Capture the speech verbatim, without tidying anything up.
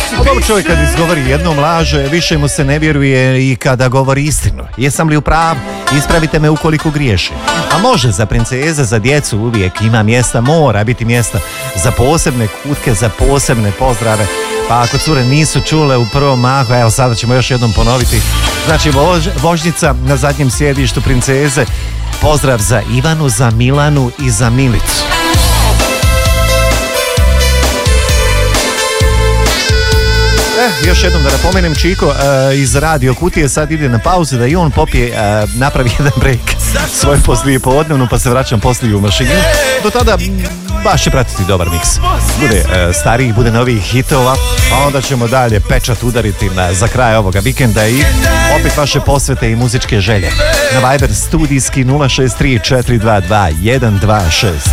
A dobro, čovjek kad izgovori jednom laže, više mu se ne vjeruje i kada govori istinu. Jesam li u pravu? Ispravite me ukoliko griješim. A može, za princeze, za djecu uvijek ima mjesta, mora biti mjesta za posebne kutke, za posebne pozdrave. Pa ako cure nisu čule u prvom mahu, evo sada ćemo još jednom ponoviti. Znači, vož, vožnjica na zadnjem sjedištu princeze. Pozdrav za Ivanu, za Milanu i za Milicu. Eh, još jednom da napomenem, Čiko uh, iz Radio Kutije sad ide na pauzu da i on popije, uh, napravi jedan break svoje poslije podnevnu, pa se vraćam poslije u mašinu. Do tada baš će pratiti dobar miks. Bude uh, starijih, bude novih hitova, a onda ćemo dalje pečat udariti na, za kraj ovoga vikenda i opet vaše posvete i muzičke želje. Na Viber studijski nula šest tri četiri dva dva jedan dva šest.